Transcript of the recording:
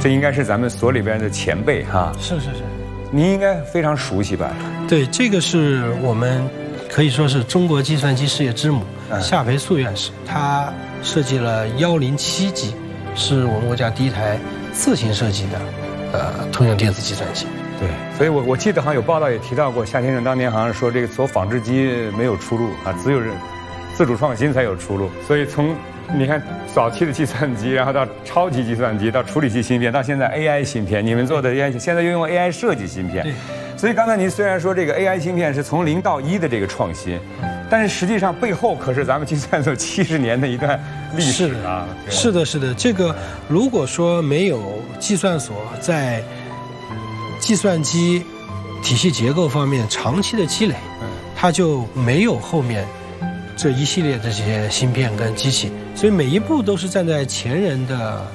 这应该是咱们所里边的前辈哈。 是。 您应该非常熟悉吧？ 对，这个是我们可以说是中国计算机事业之母夏培素院士，他设计了107机，是我们国家第一台自行设计的通用电子计算机。 对，所以我记得好像有报道也提到过，夏先生当年好像说这个走纺织机没有出路啊，只有自主创新才有出路。所以从你看早期的计算机，然后到超级计算机，到处理器芯片，到现在 AI 芯片，你们做的 AI 现在又用 AI 设计芯片。所以刚才您虽然说这个 AI 芯片是从0到1的这个创新，但是实际上背后可是咱们计算所70年的一段历史啊。 是的。这个如果说没有计算所在计算机体系结构方面长期的积累，它就没有后面这一系列这些芯片跟机器，所以每一步都是站在前人的